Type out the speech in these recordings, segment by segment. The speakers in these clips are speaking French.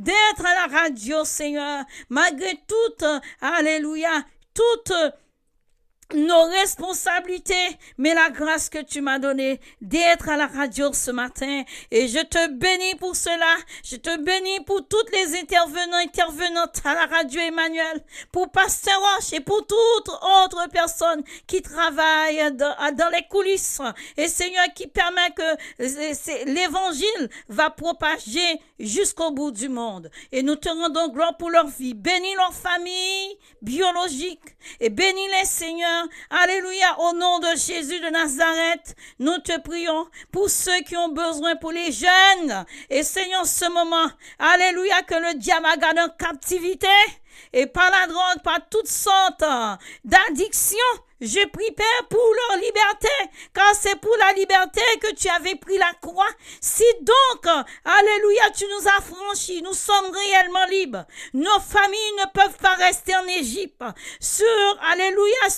d'être à la radio, Seigneur, malgré toutes, alléluia, toutes nos responsabilités, mais la grâce que tu m'as donnée d'être à la radio ce matin. Et je te bénis pour cela. Je te bénis pour toutes les intervenantes à la radio Emmanuel, pour Pasteur Roche et pour toute autre personne qui travaille dans les coulisses. Et Seigneur, qui permet que l'évangile va propager jusqu'au bout du monde. Et nous te rendons gloire pour leur vie. Bénis leur famille biologique et bénis-les, Seigneur. Alléluia, au nom de Jésus de Nazareth, nous te prions pour ceux qui ont besoin, pour les jeunes. Et Seigneur, ce moment, alléluia, que le diable a gardé en captivité et par la drogue, par toutes sortes d'addictions. Je prie, Père, pour leur liberté, car c'est pour la liberté que tu avais pris la croix. Si donc, alléluia, tu nous as franchis, nous sommes réellement libres. Nos familles ne peuvent pas rester en Égypte. Alléluia,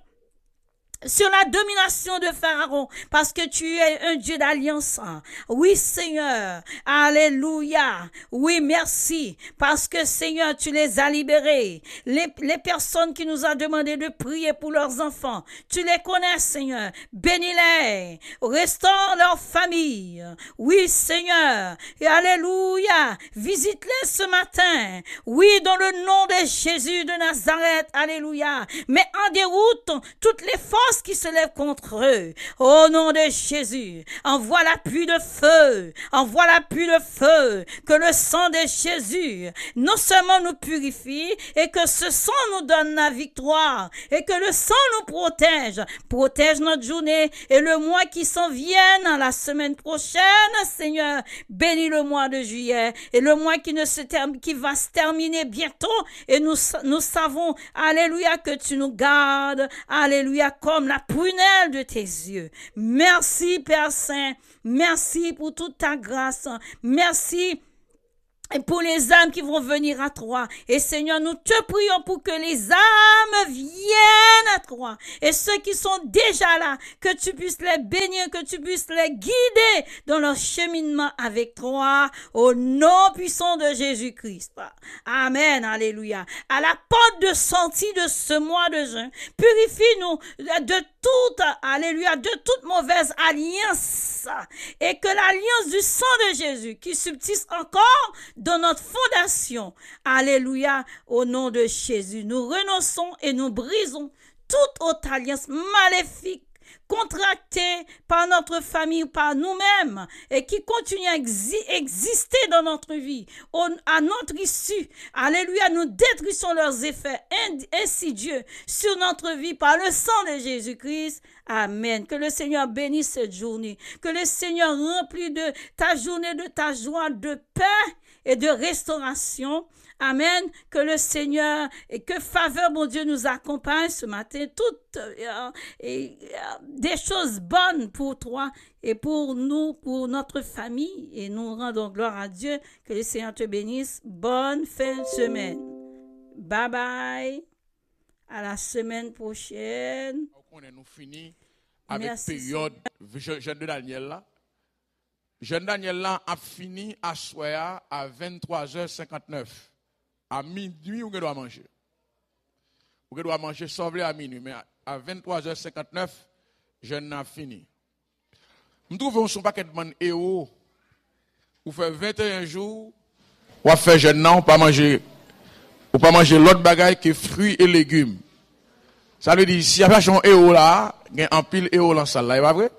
sur la domination de Pharaon, parce que tu es un Dieu d'alliance. Oui, Seigneur. Alléluia. Oui, merci. Parce que, Seigneur, tu les as libérés. Les personnes qui nous ont demandé de prier pour leurs enfants, tu les connais, Seigneur. Bénis-les. Restaure leur famille. Oui, Seigneur. Et alléluia. Visite-les ce matin. Oui, dans le nom de Jésus de Nazareth. Alléluia. Mais en déroute toutes les forces qui se lèvent contre eux. Au nom de Jésus, envoie la pluie de feu, envoie la pluie de feu, que le sang de Jésus non seulement nous purifie, et que ce sang nous donne la victoire, et que le sang nous protège notre journée, et le mois qui s'en vient, la semaine prochaine, Seigneur, bénis le mois de juillet, et le mois qui va se terminer bientôt, et nous savons, alléluia, que tu nous gardes, alléluia, comme la prunelle de tes yeux. Merci, Père Saint. Merci pour toute ta grâce. Merci et pour les âmes qui vont venir à toi. Et Seigneur, nous te prions pour que les âmes viennent à toi. Et ceux qui sont déjà là, que tu puisses les bénir, que tu puisses les guider dans leur cheminement avec toi, au nom puissant de Jésus-Christ. Amen, alléluia. À la porte de sortie de ce mois de juin, purifie-nous de toute, alléluia, de toute mauvaise alliance. Et que l'alliance du sang de Jésus, qui subsiste encore dans notre fondation, alléluia, au nom de Jésus, nous renonçons et nous brisons toute autre alliance maléfique contractée par notre famille ou par nous-mêmes et qui continue à exister dans notre vie, à notre issue. Alléluia, nous détruisons leurs effets insidieux sur notre vie par le sang de Jésus-Christ. Amen. Que le Seigneur bénisse cette journée. Que le Seigneur remplisse de ta journée de ta joie, de paix et de restauration. Amen. Que le Seigneur et que faveur, mon Dieu, nous accompagne ce matin. Toutes des choses bonnes pour toi et pour nous, pour notre famille. Et nous rendons gloire à Dieu. Que le Seigneur te bénisse. Bonne fin de semaine. Bye bye. À la semaine prochaine. Nous finissons avec la période jeune de Daniel là. Jeune Daniel là a fini à soir à 23h59. À minuit, on doit manger. On doit manger sauvé à minuit, mais à 23h59, jeune a fini. Nous trouvons son paquet de monde héros. Vous faites 21 jours, ou faire jeune non, pas manger l'autre bagaille que fruits et légumes. Ça veut dire, si y a pas un héros là, il y a un pile héros dans la salle là, c'est pas vrai?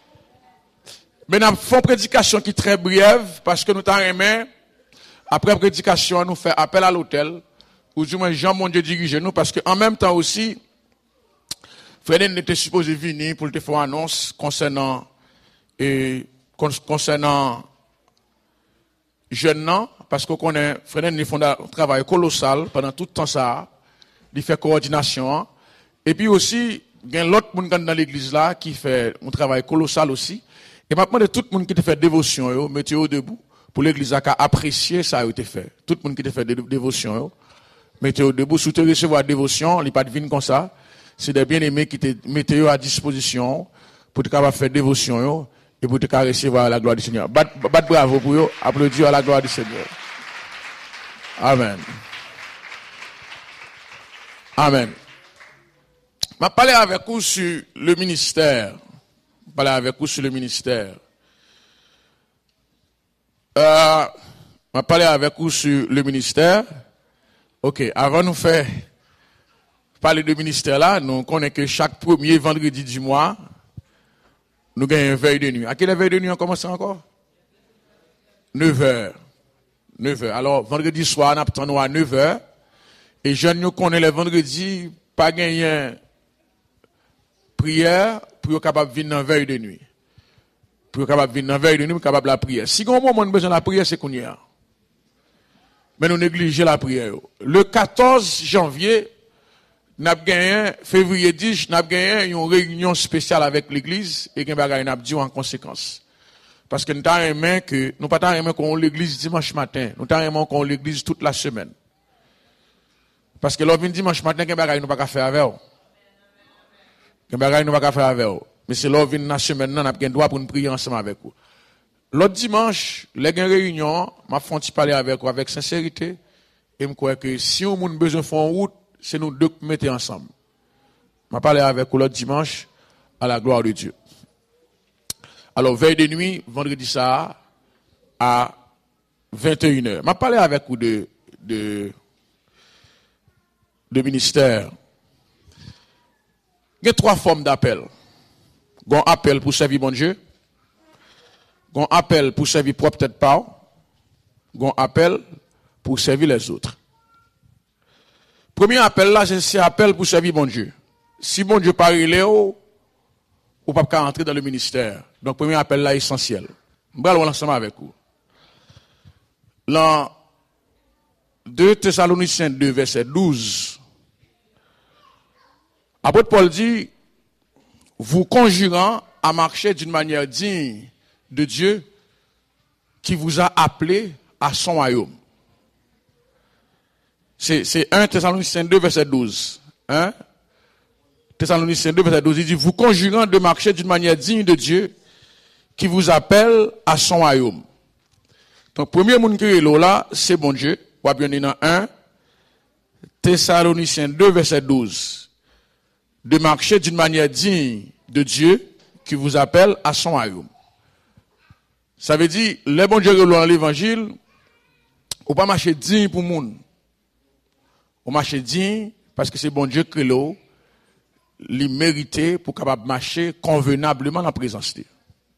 Mais nous faisons une prédication qui est très brève, parce que nous t'en remet, après la prédication, nous faisons appel à l'hôtel, ou du moins Jean, mon Dieu, dirige nous, parce qu'en même temps aussi, Frédéric était supposé venir pour te faire une annonce concernant jeunes, parce qu'on connaît, Frédéric fait un travail colossal pendant tout le temps ça, il fait coordination, et puis aussi, il y a l'autre monde dans l'église là, qui fait un travail colossal aussi, et maintenant, de tout le monde qui te fait dévotion, mettez-vous debout, pour l'église à apprécier ça a été fait. Tout le monde qui te fait dévotion, mettez-vous debout, si tu recevoir dévotion, il n'y a pas de vin comme ça, c'est des bien-aimés qui te mettent à disposition pour te faire dévotion, et pour te recevoir la gloire du Seigneur. Bat bravo pour eux, applaudis à la gloire du Seigneur. Amen. Amen. Je vais parler avec vous sur le ministère. Je vais parler avec vous sur le ministère. Je vais parler avec vous sur le ministère. Ok, avant de nous faire parler de ministère là, nous connaissons que chaque premier vendredi du mois, nous gagnons une veille de nuit. À quelle veille de nuit on commence encore? 9h. 9h. Alors, vendredi soir, on attend à 9h. Et jeunes nous connaissent le vendredi, pas gagner prière pour être capable de venir dans la veille de nuit. Pour être capable de venir dans la veille de nuit, pour être capable de la prière. Si on a un moment besoin de la prière, c'est qu'on y a. Mais nous négligeons la prière. Le 14 janvier, nous avons gagné, février 10, nous avons gagné une réunion spéciale avec l'église et nous avons dit en conséquence. Parce que nous avons aimé que, nous pas aimé qu'on l'église dimanche matin, nous avons aimé qu'on l'église toute la semaine. Parce que l'autre dimanche matin, nous n'avons pas faire avec eux. Nous n'avons pas faire avec eux. Mais c'est l'autre la semaine, nous avons droit pour nous prier ensemble avec vous. L'autre dimanche, les réunions, m'a fait parler avec vous avec sincérité. Et je crois que si on a besoin de faire une route, c'est nous deux qui mettons ensemble. M'a parlé avec vous l'autre dimanche, à la gloire de Dieu. Alors, veille de nuit, vendredi ça, à 21h. M'a parlé avec vous de ministère. Il y a 3 formes d'appel. Il y a un appel pour servir bon Dieu. Il y a un appel pour servir propre tête pas. Il y a un appel pour servir les autres. Premier appel là, c'est un appel pour servir bon Dieu. Si bon Dieu parle Léo, ou pas entrer dans le ministère. Donc, premier appel là essentiel. Je vais aller ensemble avec vous. Dans 2 Thessaloniciens 2, verset 12, apôtre Paul dit, vous conjurant à marcher d'une manière digne de Dieu qui vous a appelé à son royaume. C'est 1 Thessaloniciens 2, verset 12. 1 Thessaloniciens 2, verset 12, il dit, vous conjurant de marcher d'une manière digne de Dieu qui vous appelle à son royaume. Donc, premier monde qui est là, c'est bon Dieu. On va bien dire dans 1 Thessaloniciens 2, verset 12. De marcher d'une manière digne de Dieu qui vous appelle à son royaume. Ça veut dire, les bons dieux dans l'évangile, on pas marcher digne pour le monde. On marche digne parce que c'est bon Dieu qui l'eau, les mérité pour capable marcher convenablement dans la présence de Dieu.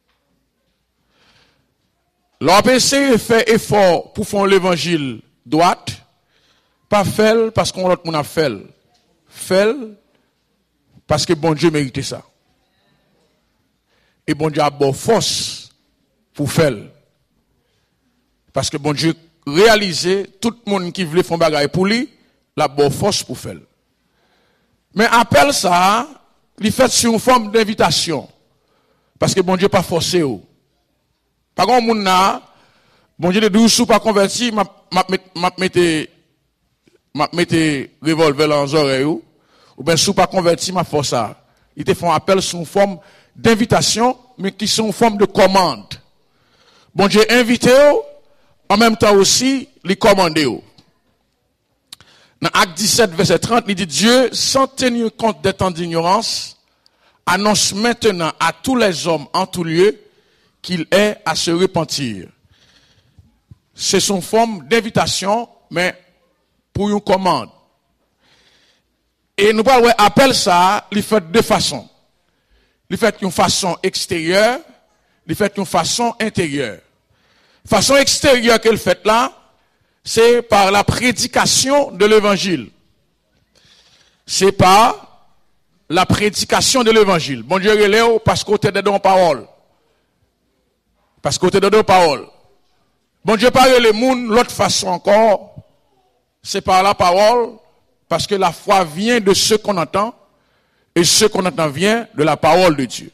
L'OPC fait effort pour faire l'évangile droite, pas fait parce qu'on l'autre monde a fait. Fait parce que bon Dieu mérite ça. Et bon Dieu a bonne force pour faire. Parce que bon Dieu réalisé tout le monde qui voulait faire bagaille pour lui, la bonne force pour faire. Mais appel ça, il fait sur une forme d'invitation. Parce que bon Dieu pas forcé. Par contre, mon na, bon Dieu de douce ou pas converti, m'a mette revolver dans les oreilles, ou bien sous pas converti, m'a force ça. Ils te font appel sous une forme d'invitation, mais qui sont une forme de commande. Bon Dieu invité, en même temps aussi, les commander. Dans Acte 17, verset 30, il dit, Dieu, sans tenir compte des temps d'ignorance, annonce maintenant à tous les hommes en tout lieu qu'il est à se repentir. C'est son forme d'invitation, mais pour une commande. Et nous parlons, appelle ça, il fait de deux façons. Il fait une façon extérieure, il fait une façon intérieure. Façon extérieure qu'elle fait là, c'est par la prédication de l'évangile. C'est par la prédication de l'évangile. Bon Dieu relève parce qu'on te donne parole. Parce qu'on te donne parole. Bon Dieu parle le monde l'autre façon encore. C'est par la parole. Parce que la foi vient de ce qu'on entend. Et ce qu'on entend vient de la parole de Dieu.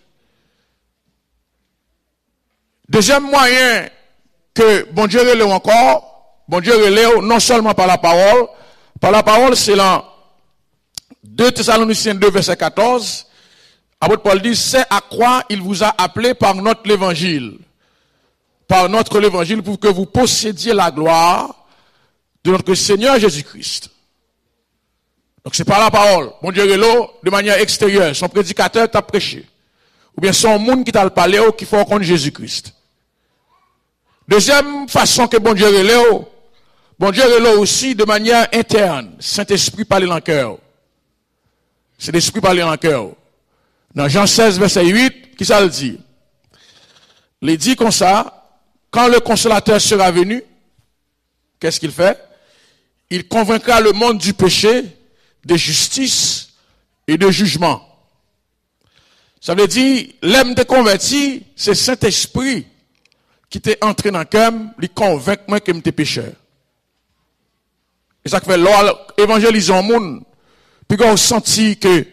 Deuxième moyen que bon Dieu relève encore. Bon Dieu relève non seulement par la parole, c'est dans 2 Thessaloniciens 2, verset 14. Apôtre Paul dit, c'est à quoi il vous a appelé par notre évangile. Par notre évangile pour que vous possédiez la gloire de notre Seigneur Jésus-Christ. Donc c'est par la parole. Bon Dieu relò de manière extérieure. Son prédicateur t'a prêché. Ou bien son monde qui t'a parlé qui faut connaître Jésus-Christ. Deuxième façon que bon Dieu relò, bon Dieu relò aussi de manière interne. Saint-Esprit parle dans le cœur. C'est l'Esprit parle dans le cœur. Dans Jean 16, verset 8, qui ça le dit? Il dit comme ça, quand le consolateur sera venu, qu'est-ce qu'il fait? Il convaincra le monde du péché, de justice et de jugement. Ça veut dire, l'homme de converti, c'est Saint-Esprit qui t'est entré dans le cœur, lui convainc moi que t'es pécheur. Et ça fait, lors évangélisant le monde, puis qu'on senti que,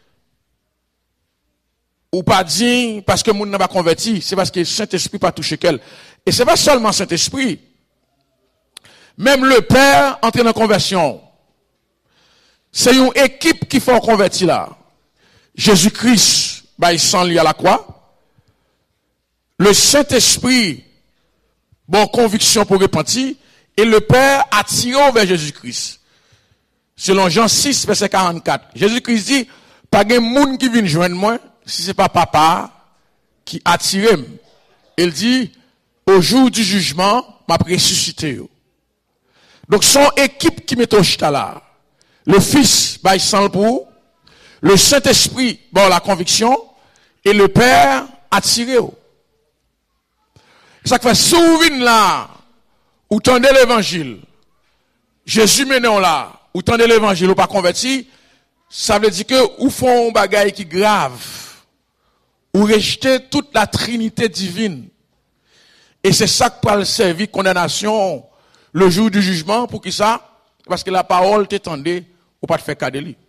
ou pas dit, parce que le monde n'a pas converti, c'est parce que Saint-Esprit pas touché qu'elle. Et c'est pas seulement Saint-Esprit. Même le Père entré dans la conversion. C'est une équipe qui fait convertir là. Jésus-Christ, il s'en lie à la croix. Le Saint-Esprit, bon, conviction pour repentir. Et le Père a tiré vers Jésus-Christ. Selon Jean 6, verset 44. Jésus-Christ dit, pas de monde qui vient joindre moi, si c'est pas papa qui a tiré. Il dit, au jour du jugement, m'a ressuscité. Donc, son équipe qui met au chita là. Le Fils, il s'en pour. Le Saint-Esprit, la conviction. Et le Père a tiré. Ça fait souvenir là, ou tendez l'évangile. Jésus menon là, ou tendez l'évangile, ou pas converti. Ça veut dire que, ou font un bagay qui grave. Ou rejeter toute la Trinité divine. Et c'est ça qui peut servir condamnation le jour du jugement. Pour qui ça? Parce que la parole t'étendait, ou pas te faire cas de lui.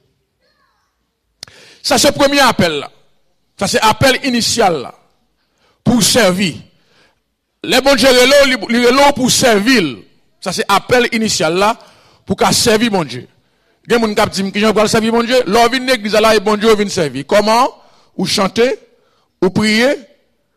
Ça c'est le premier appel là. Ça c'est appel initial là. Pour servir. Les bons Dieu relò pour servir. Ça c'est appel initial là. Pour qu'à servir mon Dieu. Il y a des gens qui disent que je vais servir mon Dieu. L'on vient l'église là et bon Dieu vient servir. Comment? Ou chanter, ou prier,